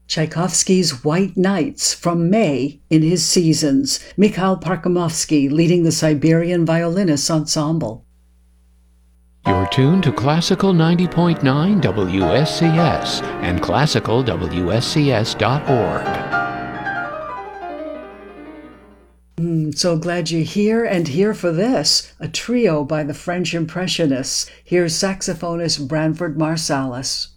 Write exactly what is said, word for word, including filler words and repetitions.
Tchaikovsky's White Nights from May in his Seasons. Mikhail Parkhomovsky leading the Siberian Violinists Ensemble. You're tuned to Classical ninety point nine W S C S and classical W S C S dot org. Mm, so glad you're here and here for this, a trio by the French Impressionists. Here's saxophonist Branford Marsalis.